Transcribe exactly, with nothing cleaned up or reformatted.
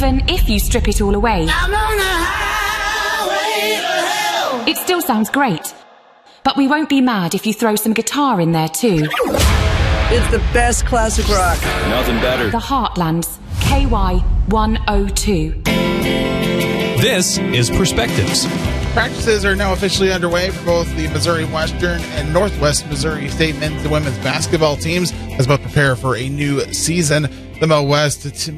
even if you strip it all away, I'm on the highway to hell. it still sounds great. But we won't be mad if you throw some guitar in there too. It's the best classic rock. Nothing better. The Heartlands, K Y one oh two. This is Perspectives. Practices are now officially underway for both the Missouri Western and Northwest Missouri State men's and women's basketball teams as both prepare for a new season. The Mo West